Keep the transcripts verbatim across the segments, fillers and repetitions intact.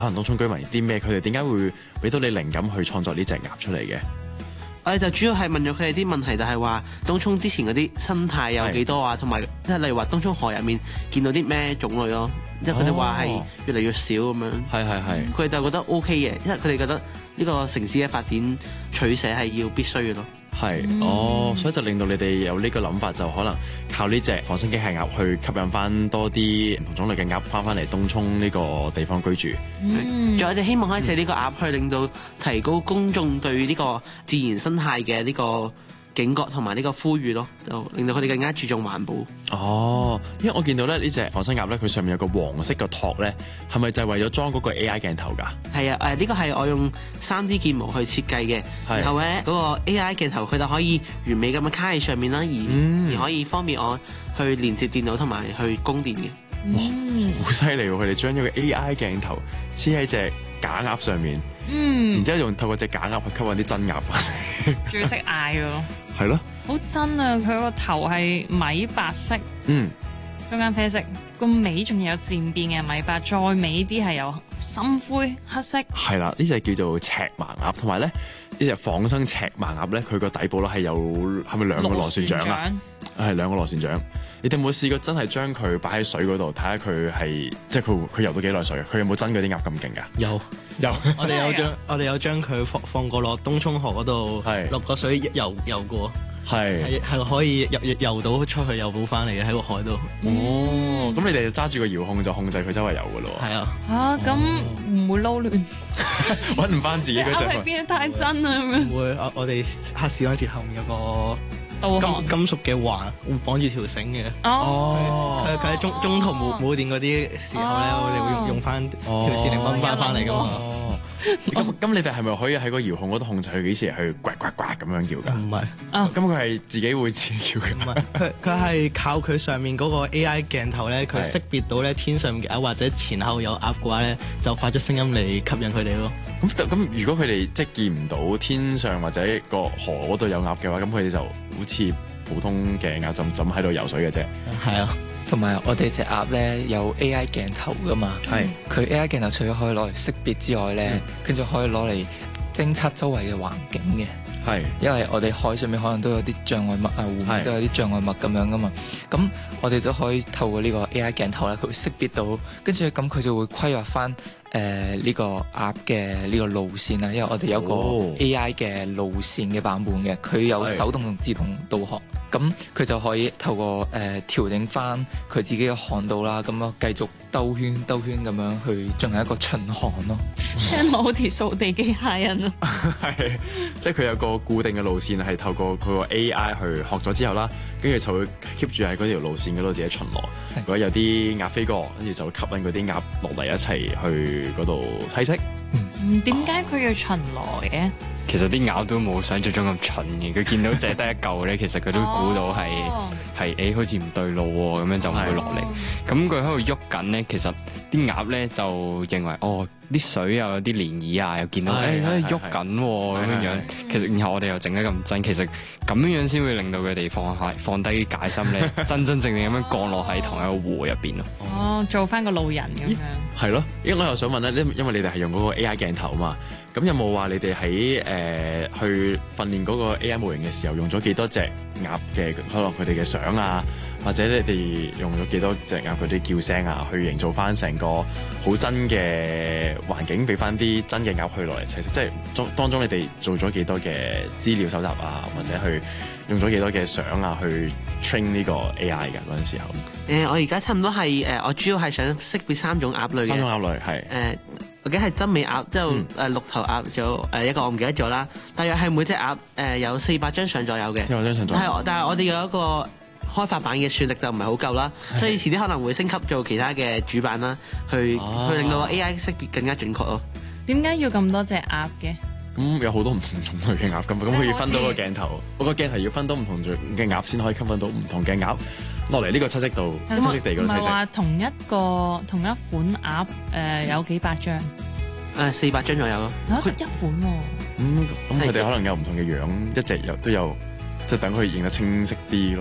可能東涌居民啲咩？佢哋點解會俾到你靈感去創作呢隻鴨出嚟嘅？ 我哋就主要係問咗佢哋啲問題，就係話東涌之前嗰啲生態有幾多啊，同埋即係例如話東涌河入面見到啲咩種類咯，即係佢哋話係越嚟越少咁樣。 係係係。 佢哋就覺得 O K 嘅，因為佢哋覺得呢個城市嘅發展取捨係要必須嘅咯。 係、嗯、哦，所以就令到你哋有呢個諗法，就可能靠呢隻仿生機械鴨去吸引翻多啲唔同種類嘅鴨翻翻嚟東涌呢個地方居住。 嗯，仲有我哋希望可以借呢個鴨去令到提高公眾對呢個自然生態嘅呢個警覺同埋呢個呼籲咯，就令到佢哋更加注重環保。 哦，因為我見到咧呢隻仿生鴨咧，佢上面有個黃色嘅托咧，係咪就係為咗裝嗰個 A I 鏡頭㗎？ 係啊，誒、呃、呢、呢個係我用三 D 建模去設計嘅，然後咧嗰、嗰個 A I 鏡頭佢就可以完美咁樣卡喺上面啦，而、嗯、而可以方便我去連接電腦同埋去供電嘅。 哇，好犀利喎！佢哋將咗個 A I 鏡頭黐喺隻假鴨上面， 嗯， 然之後用透過隻假鴨去吸引啲真鴨翻嚟， 仲要識嗌喎。 係咯， 好真啊！佢個頭係米白色， 嗯， 中間啡色，個尾仲有漸變嘅米白，再尾啲係有深灰黑色。 係啦，呢隻叫做赤盲鴨，同埋咧呢隻仿生赤盲鴨咧，佢個底部咧係有係咪兩個螺旋槳啊？係兩個螺旋槳。你哋有冇試過真係將佢擺喺水嗰度睇下佢係即係佢佢游到幾耐水啊？佢有冇真嗰啲鴨咁勁㗎？ 有有，我哋有將我哋有將佢放放過落東涌河嗰度，落個水游游過，係係可以游游到出去游到翻嚟嘅喺個海度。 哦，咁你哋就揸住個遙控就控制佢周圍游㗎咯喎。 係啊。 嚇，咁唔會撈亂， 揾唔翻自己嗰隻。 係變得太真啦咁樣。 唔會，我我哋測試嗰陣時後面有個金金屬嘅環會綁住條繩嘅。 哦， 佢佢喺中中途冇冇電嗰啲時候咧，我哋會用用翻條線嚟掹翻翻嚟噶嘛。 哦，咁咁你哋係咪可以喺個遙控嗰度控制佢幾時去呱呱呱咁樣叫㗎？ 唔係， 啊，咁佢係自己會自己叫嘅。 唔係，佢佢係靠佢上面嗰個 A I 鏡頭咧，佢識別到咧天上嘅鴨或者前後有鴨嘅話咧，就發咗聲音嚟吸引佢哋咯。 咁咁如果佢哋即係見唔到天上或者個河嗰度有鴨嘅話，咁佢哋就好似普通嘅鴨就咁喺度游水嘅啫。 係啊， 同埋我哋隻鴨咧有 A I 鏡頭噶嘛，係佢 A I 鏡頭除咗可以攞嚟識別之外咧，跟住、嗯、可以攞嚟偵測周圍嘅環境嘅。係，因為我哋海上面可能都有啲障礙物啊，湖面都有啲障礙物咁樣噶嘛，咁我哋就可以透過呢個 A I 鏡頭咧，佢會識別到，跟住咁佢就會規劃翻誒呢個鴨嘅呢個路線啦，因為我哋有個 A I 嘅路線嘅版本嘅，佢有手動同自動導航，咁佢就可以透過誒、呃、調整翻佢自己嘅航道啦，咁啊繼續兜圈兜圈咁樣去進行一個巡航咯。 聽落好似掃地機械人啊！ 係，即係佢有個固定嘅路線，係透過佢個 A I 去學咗之後啦，跟住就會 keep 住喺嗰條路線嗰度自己巡邏。如果有啲鴨飛過，跟住就會吸引嗰啲鴨落嚟一齊去嗰度棲息。 嗯，點解佢要巡邏嘅？ 其實啲鴨都冇想像中咁蠢嘅，佢見到淨係得一嚿咧，其實佢都估到係係誒好似唔對路喎，咁樣就唔會落嚟。咁佢喺度喐緊咧，其實啲鴨咧就認為哦，啲水又有啲漣漪啊，又見到誒喺度喐緊喎咁樣樣。其實然後我哋又整得咁真，其實咁樣樣先會令到佢哋放下放低戒心咧，真真正正咁樣降落喺同一個湖入邊咯。 哦，做翻個路人咁樣。 係咯，因為我又想問咧，因因為你哋係用嗰個 A I 鏡頭啊嘛，咁有冇話你哋喺誒去訓練嗰個 A I 模型嘅時候，用咗幾多隻鴨嘅可能佢哋嘅相啊，或者你哋用咗幾多隻鴨佢啲叫聲啊，去營造翻成個好真嘅環境，俾翻啲真嘅鴨去落嚟棲息，即係當當中你哋做咗幾多嘅資料搜集啊，或者去用咗幾多嘅相啊，去 train 呢個 A I 嘅嗰陣時候？ 誒、呃，我而家差唔多係誒、呃，我主要係想識別三種鴨類嘅。三種鴨類係誒，我記得係真尾鴨，之後誒綠頭鴨，仲有誒一個我唔記得咗啦。大約係每隻鴨誒有四百張相左右嘅。四百張相左右。係，但係我哋有一個開發版嘅算力就唔係好夠啦，所以遲啲可能會升級做其他嘅主板啦，去、啊、去令到 A I 識別更加準確咯。 點解要咁多隻鴨嘅？ 咁有好多唔同種類嘅鴨咁，咁佢要分到個鏡頭，嗰個鏡頭要分到唔同種嘅鴨先可以吸引到唔同嘅鴨落嚟呢個棲息度、棲息地嗰度棲息。唔係話同一個同一款鴨誒、呃、有幾百張？ 誒四百張左右咯。 得一款喎。 咁咁佢哋可能有唔同嘅樣，一隻有都有，即係等佢認得清晰啲咯。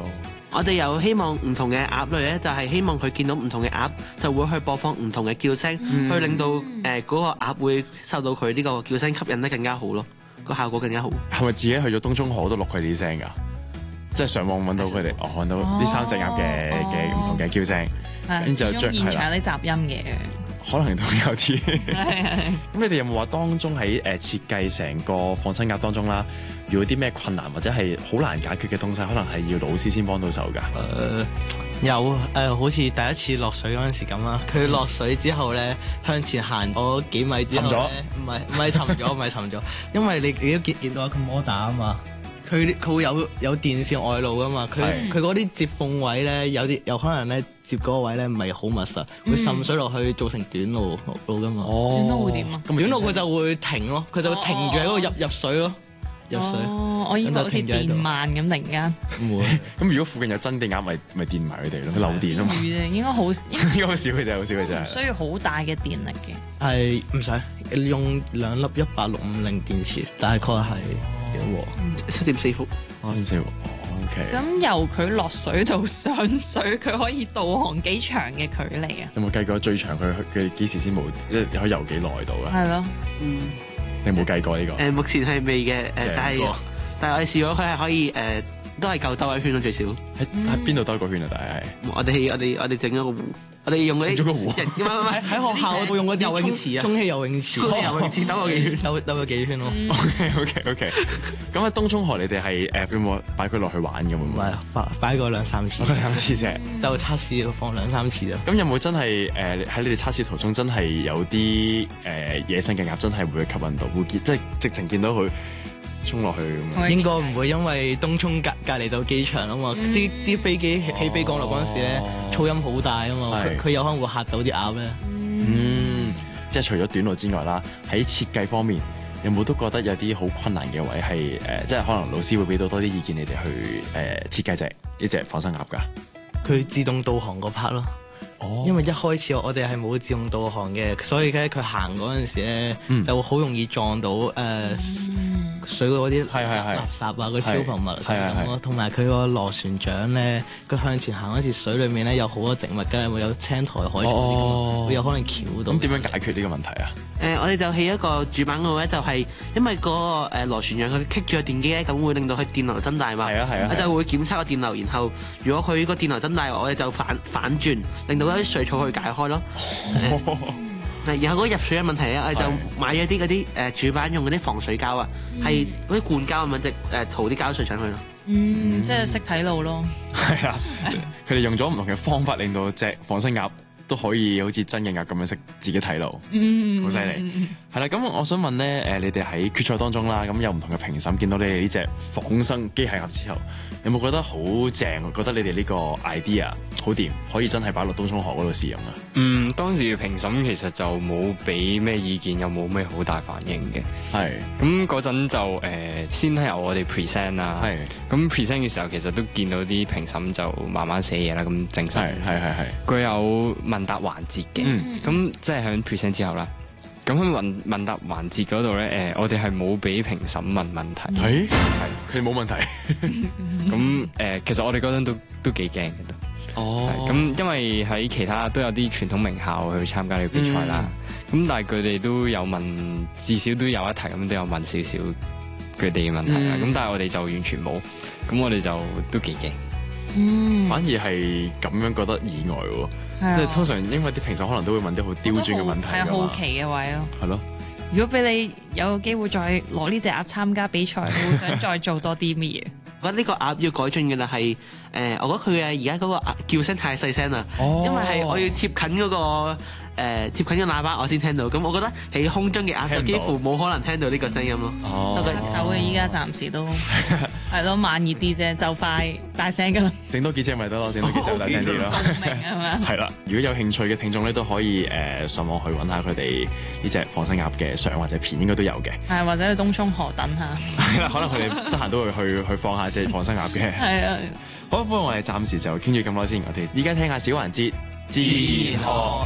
我哋有希望唔同嘅鴨類咧，就係希望佢見到唔同嘅鴨，就會去播放唔同嘅叫聲，嗯、去令到誒嗰個鴨會受到佢呢個叫聲吸引得更加好咯，個效果更加好。 係咪自己去咗東涌河都錄佢啲聲㗎？即係上網揾到佢哋，哦，揾到呢三隻鴨嘅嘅唔同嘅叫聲，跟住就將現場有啲雜音嘅。 可能都有啲。咁你哋有冇話當中喺誒設計成個放生鴨當中啦，遇到啲咩困難或者係好難解決嘅東西，可能係要老師先幫到手㗎？誒、 呃、有誒、呃，好似第一次落水嗰陣時咁啦。佢落水之後咧，向前行咗幾米之後咧，唔係唔係沉咗，唔係沉咗，因為你你都見見到一個摩打啊嘛。佢佢會有有電線外露噶嘛，佢佢嗰啲接縫位咧，有啲有可能咧接嗰個位咧唔係好密實，會滲水落去造成短路路噶嘛。 哦，短路會點啊？ 短路佢就會停咯，佢就會停住喺嗰度入入水咯，入水。 哦，我以為好似電慢咁突然間。 唔會。咁如果附近有真電鴨，咪咪電埋佢哋咯，佢漏電啊嘛。 應該好應該好少嘅啫，好少嘅啫。 需要好大嘅電力嘅。 係唔使用兩粒一八六五零電池，大概係。七點四伏， 七點四伏 ，OK。 咁由佢落水到上水，佢可以導航幾長嘅距離啊？ 有冇計過最長佢佢幾時先冇？即係可以游幾耐到啊？ 係咯， 嗯， 你冇計過呢個？ 誒，目前係未嘅，誒，但係但係我哋試過佢係可以誒，都係夠兜一圈咯，最少。 喺喺邊度兜個圈啊？但係我哋我哋我哋整咗個湖。我哋用嗰啲， 做個湖， 唔係唔係喺學校會用嗰啲游泳池啊，充氣游泳池，充氣游泳池兜個幾圈，兜兜個幾圈咯。 OK OK OK。咁喺東涌河，你哋係誒有冇擺佢落去玩嘅？唔係擺擺過兩三次， 兩次啫， 就測試放兩三次啫。 咁有冇真係誒喺你哋測試途中真係有啲誒野生嘅鴨真係會吸引到，會見即係直情見到佢衝落去咁樣？ 應該唔會，因為東涌隔隔離就機場啊嘛，啲啲飛機起飛降落嗰陣時咧，噪音好大啊嘛，佢有可能會嚇走啲鴨咧。 嗯，即係除咗短路之外啦，喺設計方面有冇都覺得有啲好困難嘅位係誒，即係可能老師會俾到多啲意見你哋去誒設計隻呢隻放生鴨㗎？ 佢自動導航嗰 part 咯。哦，因為一開始我哋係冇自動導航嘅，所以咧佢行嗰陣時咧、嗯、就會好容易撞到誒、呃嗯、水嗰啲垃圾啊，嗰啲漂浮物咁咯。同埋佢個螺旋槳咧，佢向前行嗰時水裡面咧有好多植物嘅，會有青苔、海草啲咁，會有可能翹到。 咁點樣解決呢個問題啊？ 誒、呃，我哋就起一個主板嗰度咧，就係因為嗰個誒螺旋槳佢棘住個電機咧，咁會令到佢電流增大嘛。係啊係啊。我就會檢測個電流，然後如果佢個電流增大，我哋就反反轉，令到啲水草去解開咯。然後嗰個入水嘅問題咧，我哋就買咗啲嗰啲誒主板用嗰啲防水膠啊，係嗰啲灌膠咁樣，即誒塗啲膠水上去咯。 嗯，嗯即係識睇路咯。 係啊，佢哋用咗唔同嘅方法，令到隻放生鴨都可以好似真嘅鴨咁樣識自己睇路，嗯，好犀利。係啦，咁我想問咧，誒，你哋喺決賽當中啦，咁有唔同嘅評審見到你哋呢隻仿生機械鴨之後，有冇覺得好正？覺得你哋呢個 idea 好掂，可以真係擺落東涌河嗰度試用啊？ 嗯，當時嘅評審其實就冇俾咩意見，又冇咩好大反應嘅。係，咁嗰陣就誒、呃、先係由我哋 present 啦。係，咁 present 嘅時候其實都見到啲評審就慢慢寫嘢啦，咁正常。係係係係。佢有問答環節嘅，咁、嗯、即係喺 present 之後啦。咁喺問問答環節嗰度咧，誒、呃，我哋係冇俾評審問問題，係係佢哋冇問題。咁誒、呃，其實我哋嗰陣都都幾驚嘅都。哦。咁因為喺其他都有啲傳統名校去參加呢個比賽啦，咁、嗯、但係佢哋都有問，至少都有一題咁都有問少少佢哋嘅問題啦。咁、嗯、但係我哋就完全冇，咁我哋就都幾驚。嗯。反而係咁樣覺得意外喎。即係通常因為啲評審可能都會問啲好刁鑽嘅問題㗎嘛，係好奇嘅位咯。係咯。如果俾你有機會再攞呢隻鴨參加比賽，你會想再做多啲乜嘢？我覺得呢個鴨要改進嘅啦，係誒，我覺得佢嘅而家嗰個叫聲太細聲啦，哦、因為係我要貼近嗰、嗰個。誒、呃、貼近個喇叭我先聽到，咁我覺得喺空中嘅鴨就幾乎冇可能聽到呢個聲音咯。哦，醜嘅依家暫時都係咯，慢熱啲啫，就快大聲噶啦。整多幾隻咪得咯，整多幾隻大聲啲咯。明係咪？係啦，如果有興趣嘅聽眾咧，都可以誒、呃、上網去揾下佢哋呢隻放生鴨嘅相或者片，應該都有嘅。係或者去東涌河等下。係啦，可能佢哋得閒都會去去放下隻放生鴨嘅。係啊。好，不過我哋暫時就傾住咁多先，我哋依家聽下小環節自然學。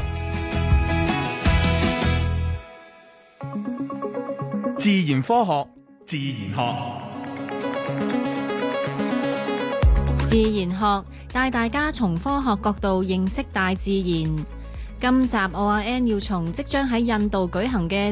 自然科學，自然學，自自然學帶大家從科學角度認識大自然。今集 O R N 要從即將喺印度舉行嘅